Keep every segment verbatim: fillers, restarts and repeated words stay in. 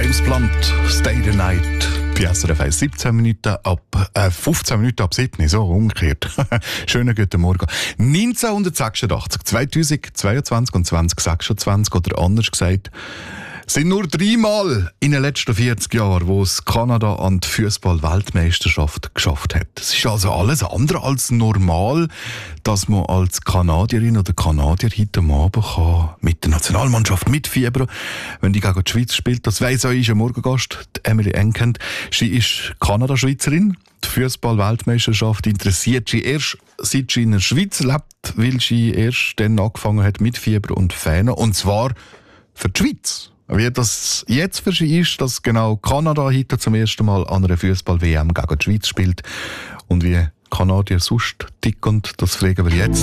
James Blunt, Stay the Night. Bei S R F eins, siebzehn Minuten ab, äh, fünfzehn Minuten ab sieben, so umgekehrt. Schönen guten Morgen. neunzehnhundertsechsundachtzig, zweitausendzweiundzwanzig und zwanzig sechsundzwanzig, oder anders gesagt, sind nur dreimal in den letzten vierzig Jahren, wo es Kanada an die Fußball-Weltmeisterschaft geschafft hat. Es ist also alles andere als normal, dass man als Kanadierin oder Kanadier heute am Abend kann mit der Nationalmannschaft mitfiebern, wenn die gegen die Schweiz spielt. Das weiss auch unser Morgengast, Emily Enkend. Sie ist Kanada-Schweizerin. Die Fußball-Weltmeisterschaft interessiert sie erst, seit sie in der Schweiz lebt, weil sie erst dann angefangen hat mit Fieber und Fähnen. Und zwar für die Schweiz. Wie das jetzt für sie ist, dass genau Kanada heute zum ersten Mal an einer Fußball-W M gegen die Schweiz spielt. Und wie Kanadier sonst ticken, das fragen wir jetzt.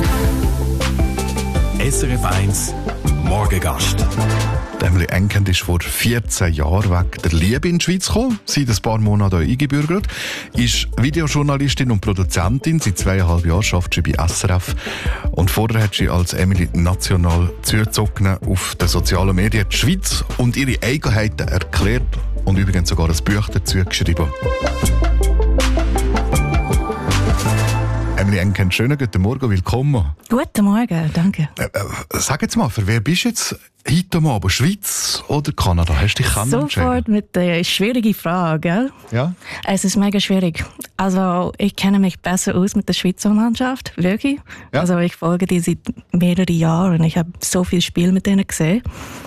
S R F eins Morgengast. Emily Enkend ist vor vierzehn Jahren wegen der Liebe in die Schweiz gekommen, seit ein paar Monaten eingebürgert, ist Videojournalistin und Produzentin, seit zweieinhalb Jahren arbeitet sie bei S R F und vorher hat sie als Emily national zugezogen auf den sozialen Medien die Schweiz und ihre Eigenheiten erklärt und übrigens sogar ein Buch dazu geschrieben. Emily Enkend, schönen guten Morgen, willkommen. Guten Morgen, danke. Äh, äh, sag jetzt mal, für wer bist du jetzt heute am Abend? Schweiz oder Kanada? Hast du dich entschieden? Sofort mit der schwierigen Frage. Ja? Es ist mega schwierig. Also ich kenne mich besser aus mit der Schweizer Mannschaft, wirklich. Ja. Also ich folge die seit mehreren Jahren und ich habe so viel Spiel mit denen gesehen.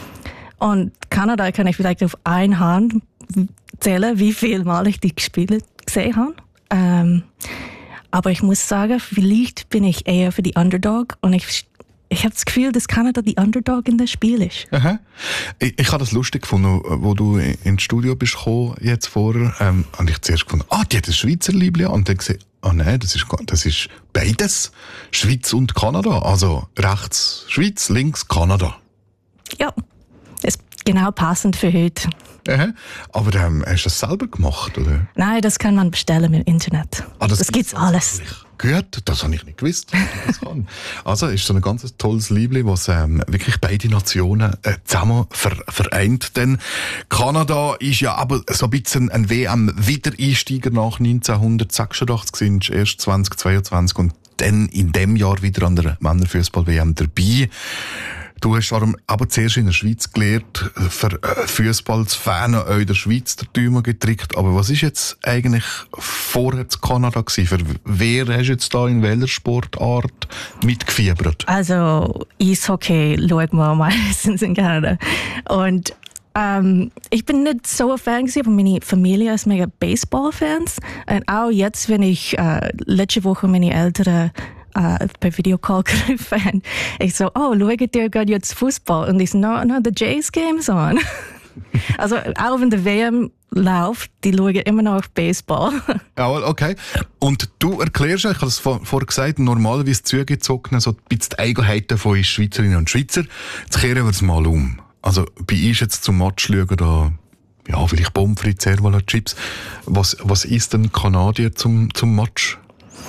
Und Kanada kann ich vielleicht auf eine Hand zählen, wie viel Mal ich die Spiele gesehen habe. Ähm, Aber ich muss sagen, vielleicht bin ich eher für die Underdog und ich, ich habe das Gefühl, dass Kanada die Underdog in das Spiel ist. Aha. Ich, ich habe das lustig gefunden, wo du ins Studio bist gekommen, jetzt vorher, ähm, und ich zuerst gefunden, ah, die hat ein Schweizer Liebling, und dann gesehen, ah nein, das ist, das ist beides, Schweiz und Kanada, also rechts Schweiz, links Kanada. Ja, ist genau passend für heute. Aha. Aber ähm, hast du das selber gemacht, oder? Nein, das kann man bestellen im Internet. Ah, das, das gibt's alles. Gut, das habe ich nicht gewusst. Das kann. Also ist so ein ganz tolles Liebling, was ähm, wirklich beide Nationen äh, zusammen ver- vereint. Denn Kanada ist ja aber so ein bisschen ein W M-Wiedereinsteiger nach neunzehnhundertsechsundachtzig, sind erst zweitausendzweiundzwanzig und dann in dem Jahr wieder an der Männerfußball-W M dabei. Du hast aber zuerst in der Schweiz gelernt, für Fußball zu Fan auch in der Schweiz der Däumen getrickt. Aber was ist jetzt eigentlich vorher zu Kanada gewesen? Für wer hast du jetzt da in welcher Sportart mitgefiebert? Also Eishockey schauen wir meistens in Kanada. Und ähm, ich bin nicht so ein Fan gewesen, aber meine Familie ist mega Baseball-Fans. Und auch jetzt, wenn ich äh, letzte Woche meine Eltern Uh, per Videocall gerufen. Ich so, oh, schaut ihr gerade jetzt Fußball? Und ich so, no, no, the Jays game's on. Also auch wenn der W M läuft, die schauen immer noch auf Baseball. Ja, okay. Und du erklärst, ich habe es vor, vorher gesagt, normalerweise zugezogen, so ein bisschen die Eigenheiten von uns Schweizerinnen und Schweizer. Jetzt kehren wir es mal um. Also bei uns jetzt zum Match schauen da, ja, vielleicht Pommes frites, Servola, Chips. Was, was isst denn Kanadier zum, zum Match?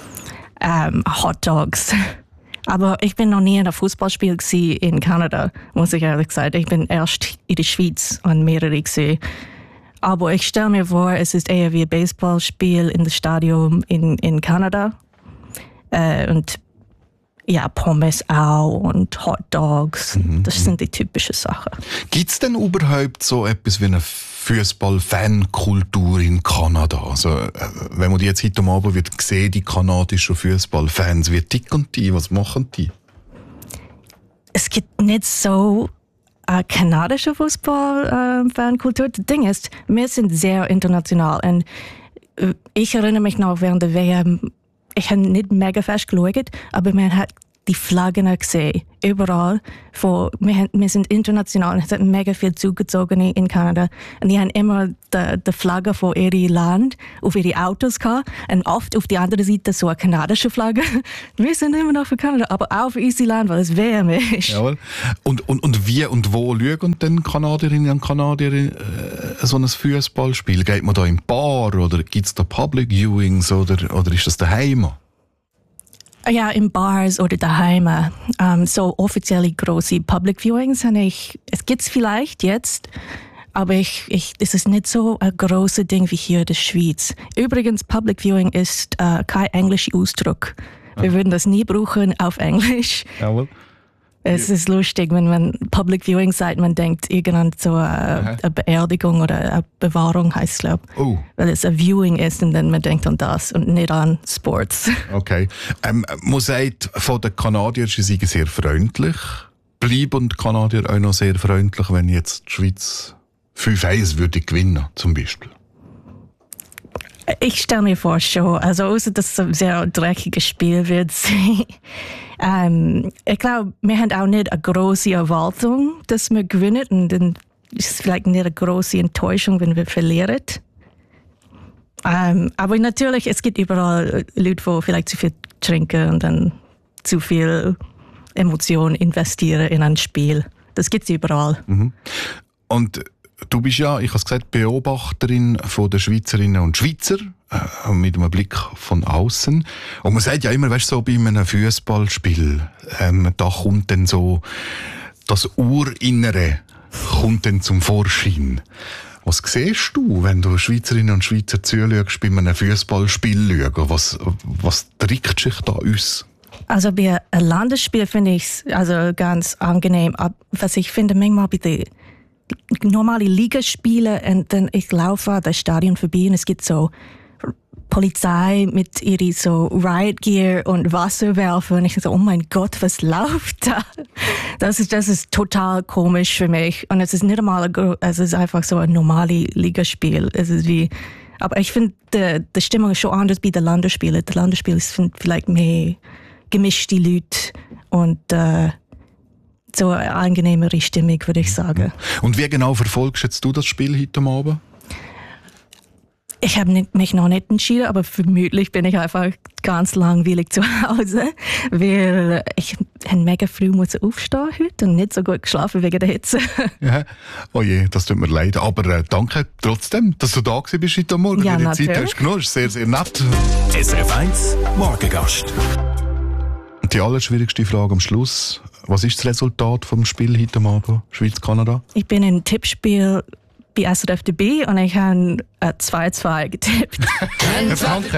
Um, Hot Dogs. Aber ich bin noch nie in einem Fußballspiel in Kanada, muss ich ehrlich sagen. Ich bin erst in der Schweiz an mehrere gesehen. Aber ich stelle mir vor, es ist eher wie ein Baseballspiel in das Stadion in, in Kanada. Äh, und ja, Pommes auch und Hot Dogs. Mhm. Das sind die typischen Sachen. Gibt es denn überhaupt so etwas wie eine Fußball-Fankultur in Kanada? Also, wenn man die jetzt heute Abend wird sehen, die kanadischen Fußballfans, wie ticken die? Was machen die? Es gibt nicht so eine kanadische Fußball-Fankultur. Das Ding ist, wir sind sehr international. Und ich erinnere mich noch während der W M, ich habe nicht mega fest geschaut, aber man hat die Flaggen gesehen, überall. Von, wir, wir sind international, es hat mega viel zugezogen in Kanada. Und die haben immer die, die Flagge von ihrem Land auf ihre Autos gehabt. Und oft auf die andere Seite so eine kanadische Flagge. Wir sind immer noch für Kanada, aber auch für unser Land, weil es W M ist. Jawohl. Und, und, und wie und wo schauen denn Kanadierinnen und Kanadier äh, so ein Fußballspiel? Geht man da im Bar oder gibt es da Public Viewings oder, oder ist das daheim? Ja, in Bars oder daheim. Um, so offizielle große Public Viewings habe ich, es gibt's vielleicht jetzt, Aber ich, ich, es ist nicht so ein großes Ding wie hier in der Schweiz. Übrigens, Public Viewing ist äh, kein englischer Ausdruck. Wir würden das nie brauchen auf Englisch. Jawohl. Es ist lustig, wenn man Public Viewing sagt, man denkt irgendwann so eine, eine Beerdigung oder eine Bewahrung heißt es, glaube ich. Oh. Weil es ein Viewing ist und dann man denkt an das und nicht an Sports. Okay. Ähm, man sagt, von den Kanadiern, sie seien sehr freundlich. Bleiben die Kanadier auch noch sehr freundlich, wenn jetzt die Schweiz fünf eins würde gewinnen, zum Beispiel? Ich stelle mir vor schon, also außer dass es ein sehr dreckiges Spiel wird sein. ähm, ich glaube, wir haben auch nicht eine große Erwartung, dass wir gewinnen und dann ist es vielleicht nicht eine große Enttäuschung, wenn wir verlieren. Ähm, aber natürlich, es gibt überall Leute, die vielleicht zu viel trinken und dann zu viel Emotionen investieren in ein Spiel. Das gibt es überall. Mhm. Und du bist ja, ich habe es gesagt, Beobachterin von der Schweizerinnen und Schweizer, äh, mit einem Blick von außen. Und man sagt ja immer, weißt du, so bei einem Fußballspiel, ähm, da kommt dann so das Urinnere kommt dann zum Vorschein. Was siehst du, wenn du Schweizerinnen und Schweizer zuschaust bei einem Fußballspiel? Was, was trägt sich da aus? Also bei einem Landesspiel finde ich es also ganz angenehm. Was ich finde, manchmal bei den normale Ligaspiele und dann ich laufe an das Stadion vorbei und es gibt so Polizei mit ihrer so Riot Gear und Wasserwerfer und ich so, oh mein Gott, was läuft da? Das ist, das ist total komisch für mich und es ist nicht einmal, ein, es ist einfach so ein normales Ligaspiel. Es ist wie, aber ich finde, die, die Stimmung ist schon anders bei den Landesspielen. Die Landesspiele sind vielleicht mehr gemischte Leute und äh, so eine angenehmere Stimmung, würde ich sagen. Und wie genau verfolgst jetzt du das Spiel heute Abend? Ich habe mich noch nicht entschieden, aber vermutlich bin ich einfach ganz langweilig zu Hause, weil ich mega früh muss aufstehen heute und nicht so gut geschlafen wegen der Hitze. Ja. Oh je, das tut mir leid. Aber äh, danke trotzdem, dass du da bist heute Morgen. Ja, die natürlich. Zeit hast du genommen, ist sehr, sehr nett. S R F eins Morgengast. Die allerschwierigste Frage am Schluss. Was ist das Resultat vom Spiel heute Abend, Schweiz-Kanada? Ich bin im Tippspiel bei S R F dabei und ich habe zwei zwei getippt. Danke.